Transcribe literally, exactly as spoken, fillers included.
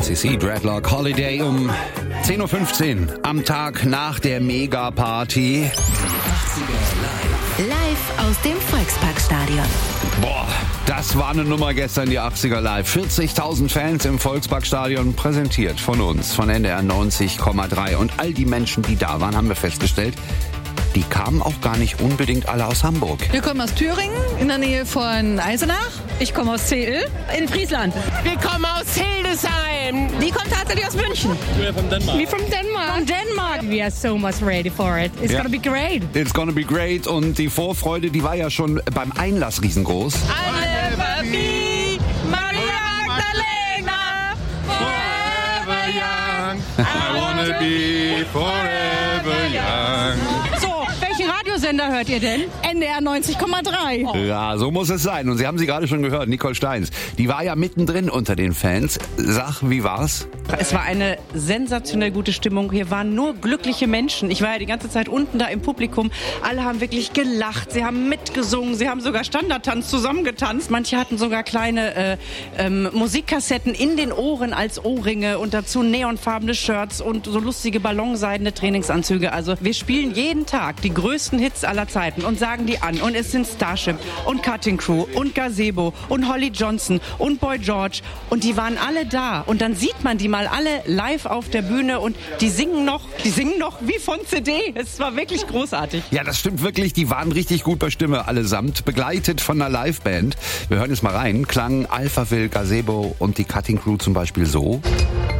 C C Dreadlock Holiday um zehn Uhr fünfzehn am Tag nach der Mega-Party. Live aus dem Volksparkstadion. Boah, das war eine Nummer gestern, die achtziger Live. vierzigtausend Fans im Volksparkstadion, präsentiert von uns, von N D R neunzig Komma drei. Und all die Menschen, die da waren, haben wir festgestellt, die kamen auch gar nicht unbedingt alle aus Hamburg. Wir kommen aus Thüringen, in der Nähe von Eisenach. Ich komme aus Zeel, in Friesland. Wir kommen aus Hildesheim. Die kommt tatsächlich aus München. We're from Denmark. We're from Denmark. From Denmark. We are so much ready for it. It's Ja. gonna be great. It's gonna be great. Und die Vorfreude, die war ja schon beim Einlass riesengroß. I'll never be Maria Magdalena. Forever young. I wanna be forever young. So, welchen Radiosender hört ihr denn? N D R neunzig Komma drei. Ja, so muss es sein. Und Sie haben sie gerade schon gehört, Nicole Steins. Die war ja mittendrin unter den Fans. Sag, wie war's? Es war eine sensationell gute Stimmung. Hier waren nur glückliche Menschen. Ich war ja die ganze Zeit unten da im Publikum. Alle haben wirklich gelacht. Sie haben mitgesungen. Sie haben sogar Standardtanz zusammengetanzt. Manche hatten sogar kleine äh, ähm, Musikkassetten in den Ohren als Ohrringe und dazu neonfarbene Shirts und so lustige ballonseidene Trainingsanzüge. Also wir spielen jeden Tag die größten Hits aller Zeiten und sagen die an. Und es sind Starship und Cutting Crew und Gazebo und Holly Johnson und Boy George. Und die waren alle da. Und dann sieht man die mal alle live auf der Bühne und die singen noch, die singen noch wie von C D. Es war wirklich großartig. Ja, das stimmt wirklich. Die waren richtig gut bei Stimme allesamt, begleitet von einer Liveband. Wir hören jetzt mal rein. Klang Alphaville, Gazebo und die Cutting Crew zum Beispiel so.